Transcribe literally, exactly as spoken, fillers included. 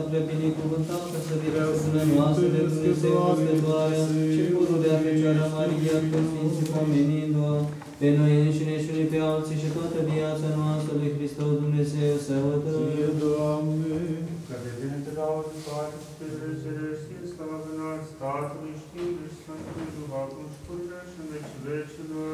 prea binecuvântată să fie bună noastră de Dumnezeu născătoarea și pururea Fecioara Maria cu Sfinții pomenindu-o, pe noi înșine și unii pe alții și toată viața noastră lui Hristos Dumnezeu să o dă. Doamne, Că de bine te dau toate, Dumnezeu,